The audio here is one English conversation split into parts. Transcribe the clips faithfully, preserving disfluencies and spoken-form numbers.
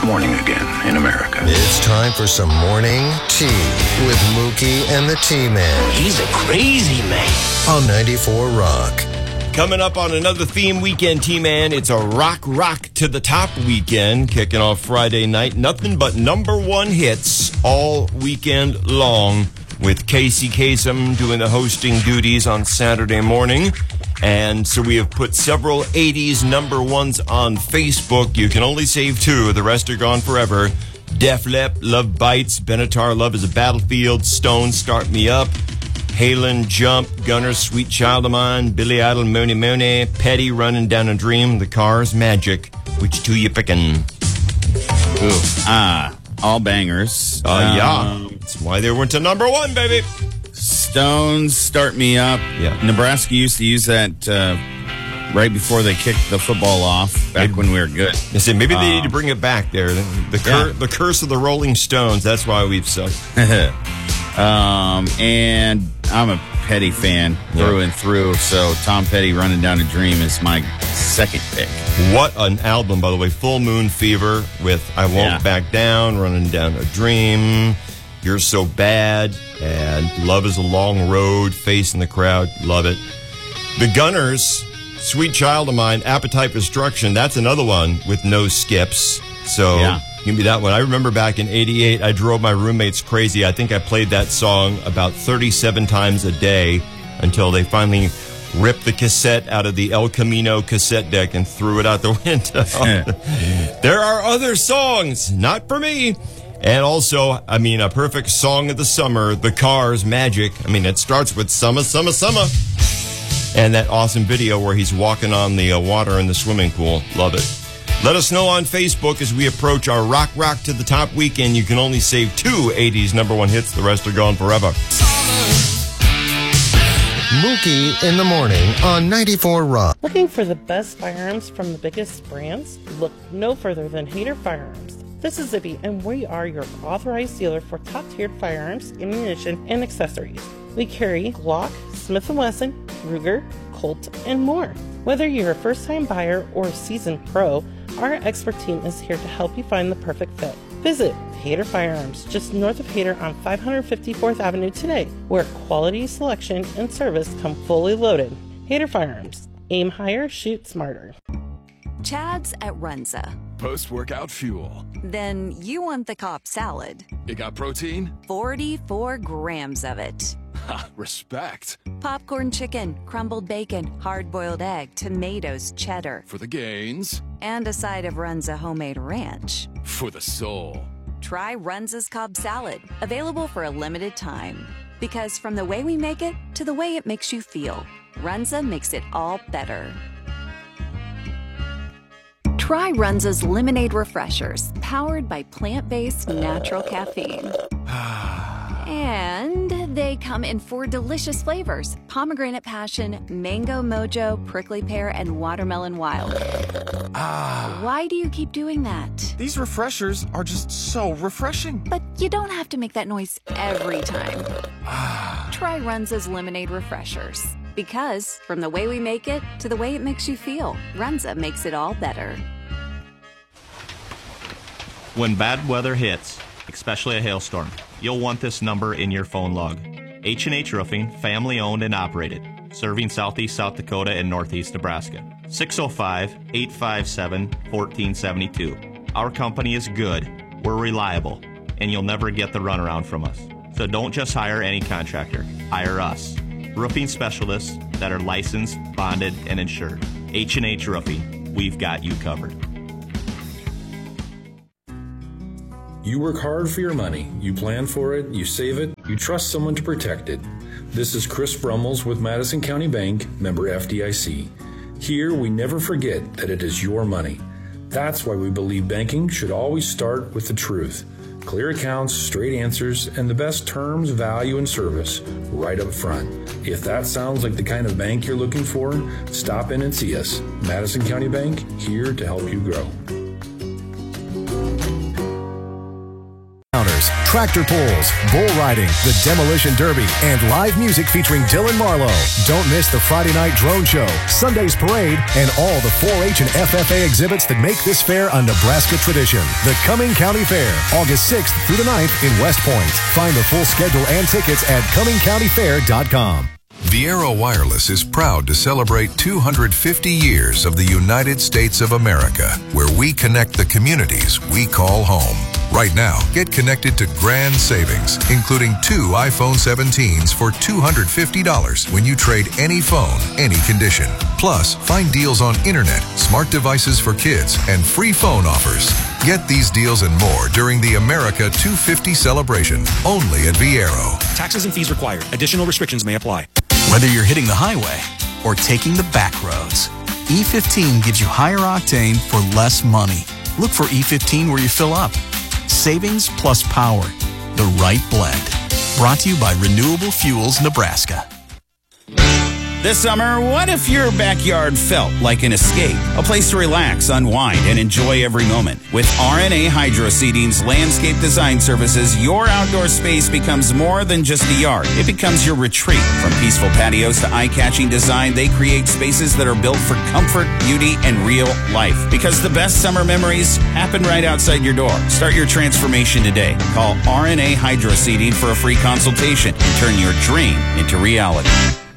morning again in America. It's time for some morning tea with Mookie and the T-Man. He's a crazy man. On ninety-four Rock. Coming up on another theme weekend, T-Man, it's a rock, rock to the top weekend, kicking off Friday night. Nothing but number one hits all weekend long, with Casey Kasem doing the hosting duties on Saturday morning. And so we have put several eighties number ones on Facebook. You can only save two. The rest are gone forever. Def Lep, Love Bites, Benatar, Love is a Battlefield, Stone, Start Me Up, Halen, Jump, Gunner, Sweet Child of Mine, Billy Idol, Mooney Mooney, Petty, Running Down a Dream, The Cars, Magic. Which two you picking? Ooh, ah, all bangers. Uh, um, yeah. That's why they went to number one, baby. Stones, Start Me Up. Yeah. Nebraska used to use that uh, right before they kicked the football off, back maybe, when we were good. I said maybe they um, need to bring it back there. The, the, cur- yeah. the curse of the Rolling Stones, that's why we've sucked. um, and I'm a Petty fan through yeah. and through, so Tom Petty, Running Down a Dream is my second pick. What an album, by the way. Full Moon Fever with I Won't yeah. Back Down, Running Down a Dream, You're So Bad, and Love is a Long Road, Face in the Crowd, love it. The Gunners, Sweet Child of Mine, Appetite for Destruction, that's another one with no skips. So yeah. give me that one. I remember back in eighty-eight, I drove my roommates crazy. I think I played that song about thirty-seven times a day until they finally ripped the cassette out of the El Camino cassette deck and threw it out the window. There are other songs, not for me. And also, I mean, a perfect song of the summer, The Cars, Magic. I mean, it starts with Summer, Summer, Summer. And that awesome video where he's walking on the uh, water in the swimming pool. Love it. Let us know on Facebook as we approach our Rock Rock to the Top weekend. You can only save two eighties number one hits. The rest are gone forever. Mookie in the morning on ninety-four Rock. Looking for the best firearms from the biggest brands? Look no further than Hader Firearms. This is Zippy, and we are your authorized dealer for top-tiered firearms, ammunition, and accessories. We carry Glock, Smith and Wesson, Ruger, Colt, and more. Whether you're a first-time buyer or a seasoned pro, our expert team is here to help you find the perfect fit. Visit Hader Firearms, just north of Hader on five fifty-fourth Avenue today, where quality, selection, and service come fully loaded. Hader Firearms. Aim higher, shoot smarter. Chad's at Runza. Post-workout fuel. Then you want the Cobb salad. It got protein? forty-four grams of it. Ha, respect. Popcorn chicken, crumbled bacon, hard-boiled egg, tomatoes, cheddar. For the gains. And a side of Runza homemade ranch. For the soul. Try Runza's Cobb salad, available for a limited time. Because from the way we make it to the way it makes you feel, Runza makes it all better. Try Runza's Lemonade Refreshers, powered by plant-based natural caffeine. And they come in four delicious flavors: pomegranate passion, mango mojo, prickly pear, and watermelon wild. Ah. Why do you keep doing that? These refreshers are just so refreshing. But you don't have to make that noise every time. Try Runza's Lemonade Refreshers. Because from the way we make it to the way it makes you feel, Runza makes it all better. When bad weather hits, especially a hailstorm, you'll want this number in your phone log. H and H Roofing, family owned and operated, serving southeast South Dakota and northeast Nebraska. six oh five, eight five seven, one four seven two. Our company is good, we're reliable, and you'll never get the runaround from us. So don't just hire any contractor, hire us. Roofing specialists that are licensed, bonded, and insured. H and H Roofing, we've got you covered. You work hard for your money. You plan for it, you save it, you trust someone to protect it. This is Chris Brummels with Madison County Bank, member F D I C. Here, we never forget that it is your money. That's why we believe banking should always start with the truth. Clear accounts, straight answers, and the best terms, value, and service right up front. If that sounds like the kind of bank you're looking for, stop in and see us. Madison County Bank, here to help you grow. tractor pulls, bull riding, the Demolition Derby, and live music featuring Dylan Marlowe. Don't miss the Friday night drone show, Sunday's parade, and all the four H and F F A exhibits that make this fair a Nebraska tradition. The Cumming County Fair, August sixth through the ninth in West Point. Find the full schedule and tickets at cumming county fair dot com. Viera Wireless is proud to celebrate two hundred fifty years of the United States of America, where we connect the communities we call home. Right now, get connected to grand savings, including two iPhone seventeens for two hundred fifty dollars when you trade any phone, any condition. Plus, find deals on internet, smart devices for kids, and free phone offers. Get these deals and more during the America two fifty celebration, only at Viero. Taxes and fees required. Additional restrictions may apply. Whether you're hitting the highway or taking the back roads, E fifteen gives you higher octane for less money. Look for E fifteen where you fill up. Savings plus power. The right blend. Brought to you by Renewable Fuels Nebraska. This summer, what if your backyard felt like an escape? A place to relax, unwind, and enjoy every moment. With R and A Hydro Seeding's landscape design services, your outdoor space becomes more than just a yard. It becomes your retreat. From peaceful patios to eye-catching design, they create spaces that are built for comfort, beauty, and real life. Because the best summer memories happen right outside your door. Start your transformation today. Call R and A Hydro Seeding for a free consultation and turn your dream into reality.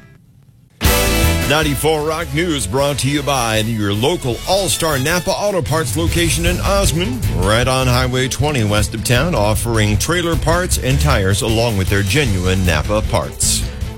ninety-four Rock News brought to you by your local All-Star Napa Auto Parts location in Osmond, right on Highway twenty west of town, offering trailer parts and tires along with their genuine Napa parts.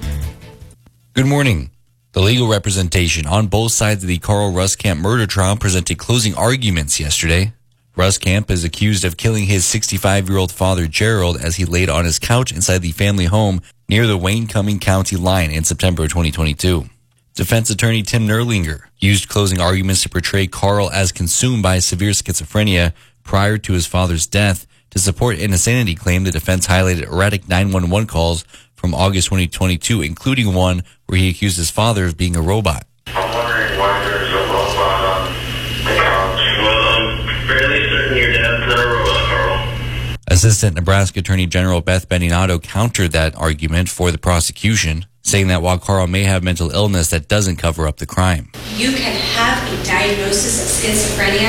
Good morning. The legal representation on both sides of the Carl Ruskamp murder trial presented closing arguments yesterday. Ruskamp is accused of killing his sixty-five-year-old father, Gerald, as he laid on his couch inside the family home near the Wayne-Cumming County line in September twenty twenty-two. Defense attorney Tim Nerlinger used closing arguments to portray Carl as consumed by severe schizophrenia prior to his father's death. To support an insanity claim, the defense highlighted erratic nine one one calls from August twenty twenty-two, including one where he accused his father of being a robot. I'm wondering why there's a robot on the couch. Well, I'm fairly certain your dad's not a robot, Carl. Assistant Nebraska Attorney General Beth Beninato countered that argument for the prosecution, saying that while Carl may have mental illness, that doesn't cover up the crime. You can have a diagnosis of schizophrenia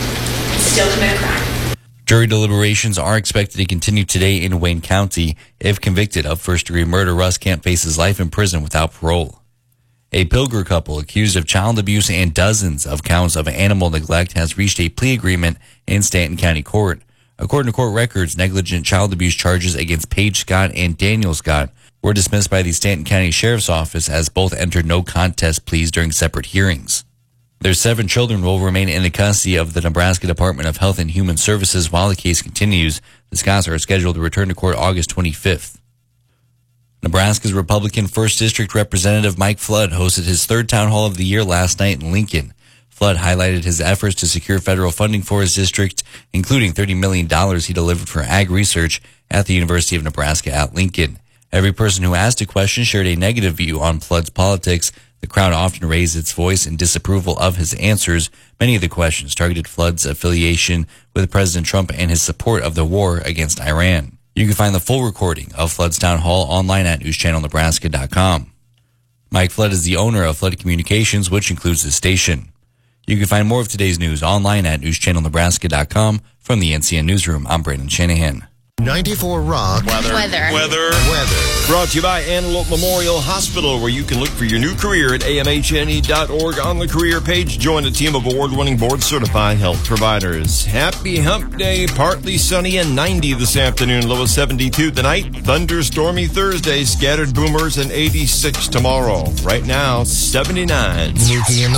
and still commit a crime. Jury deliberations are expected to continue today in Wayne County. If convicted of first-degree murder, Ruskamp faces life in prison without parole. A Pilger couple accused of child abuse and dozens of counts of animal neglect has reached a plea agreement in Stanton County Court. According to court records, negligent child abuse charges against Paige Scott and Daniel Scott were dismissed by the Stanton County Sheriff's Office as both entered no contest pleas during separate hearings. Their seven children will remain in the custody of the Nebraska Department of Health and Human Services while the case continues. The Scotts are scheduled to return to court August twenty-fifth. Nebraska's Republican first District Representative Mike Flood hosted his third town hall of the year last night in Lincoln. Flood highlighted his efforts to secure federal funding for his district, including thirty million dollars he delivered for ag research at the University of Nebraska at Lincoln. Every person who asked a question shared a negative view on Flood's politics. The crowd often raised its voice in disapproval of his answers. Many of the questions targeted Flood's affiliation with President Trump and his support of the war against Iran. You can find the full recording of Flood's town hall online at news channel nebraska dot com. Mike Flood is the owner of Flood Communications, which includes the station. You can find more of today's news online at news channel nebraska dot com. From the N C N Newsroom, I'm Brandon Shanahan. ninety-four Rock. Weather. Weather. Weather. Weather. Brought to you by Antelope Memorial Hospital, where you can look for your new career at A M H N E dot org. On the career page, join a team of award-winning board-certified health providers. Happy Hump Day. Partly sunny and ninety this afternoon. Low of seventy-two tonight. Thunderstormy Thursday. Scattered boomers and eighty-six tomorrow. Right now, seventy-nine. Mookie in the